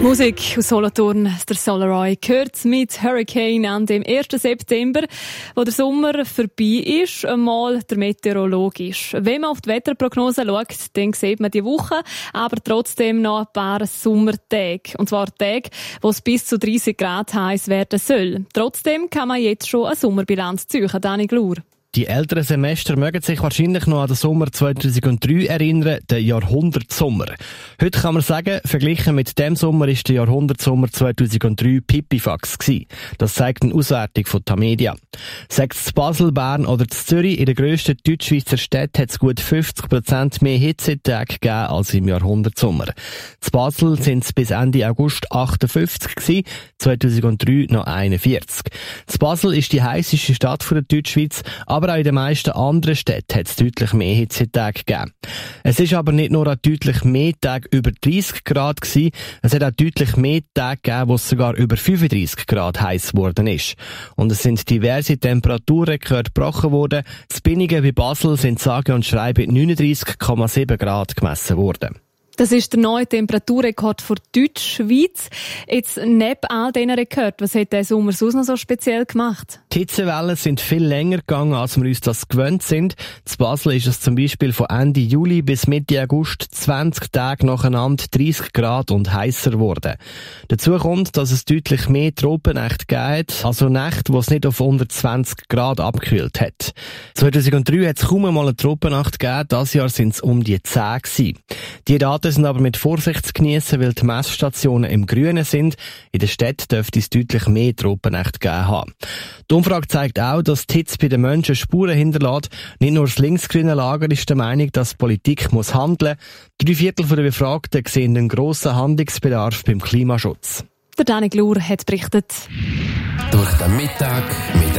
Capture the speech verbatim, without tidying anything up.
Musik aus Solothurn, der Solaroy, gehört mit Hurricane an dem ersten September, wo der Sommer vorbei ist, einmal der meteorologisch. Wenn man auf die Wetterprognose schaut, dann sieht man die Woche, aber trotzdem noch ein paar Sommertage. Und zwar Tage, wo es bis zu dreißig Grad heiß werden soll. Trotzdem kann man jetzt schon eine Sommerbilanz ziehen, Dani Glur. Die älteren Semester mögen sich wahrscheinlich noch an den Sommer zweitausenddrei erinnern, den Jahrhundertsommer. Heute kann man sagen, verglichen mit dem Sommer ist der Jahrhundertsommer zweitausenddrei Pipifax gewesen. Das zeigt eine Auswertung von Tamedia. Sagt es Basel, Bern oder Zürich, in den grössten Deutschschweizer Städten hat es gut fünfzig Prozent mehr Hitzetage gegeben als im Jahrhundertsommer. In Basel sind es bis Ende August achtundfünfzig gewesen, zweitausenddrei noch einundvierzig. In Basel ist die heisseste Stadt der Deutschschweiz, aber auch in den meisten anderen Städten hat es deutlich mehr Hitzetage gegeben. Es ist aber nicht nur an deutlich mehr Tage über dreißig Grad gewesen, es hat auch deutlich mehr Tage gegeben, wo es sogar über fünfunddreißig Grad heiß geworden ist. Und es sind diverse Temperaturrekorde gebrochen worden. In Binningen bei Basel sind sage und schreibe neununddreißig Komma sieben Grad gemessen worden. Das ist der neue Temperaturrekord für die Deutschschweiz. Jetzt, neben all diesen Rekorden, was hat der Sommer sonst noch so speziell gemacht? Die Hitzewellen sind viel länger gegangen, als wir uns das gewöhnt sind. In Basel ist es zum Beispiel von Ende Juli bis Mitte August zwanzig Tage nacheinander dreißig Grad und heißer geworden. Dazu kommt, dass es deutlich mehr Tropennächte gegeben hat, also Nächte, wo es nicht auf unter zwanzig Grad abgekühlt hat. zweitausenddrei hat es kaum einmal eine Tropennacht gegeben, dieses Jahr sind es um die zehn gewesen. Die Daten sind aber mit Vorsicht zu geniessen, weil die Messstationen im Grünen sind. In der Stadt dürfte es deutlich mehr Tropennächte gegeben haben. Die Umfrage zeigt auch, dass die Hitze bei den Menschen Spuren hinterlässt. Nicht nur das linksgrüne Lager ist der Meinung, dass die Politik muss handeln. Drei Viertel der Befragten sehen einen grossen Handlungsbedarf beim Klimaschutz. Der Dani Glur hat berichtet. Durch den Mittag mit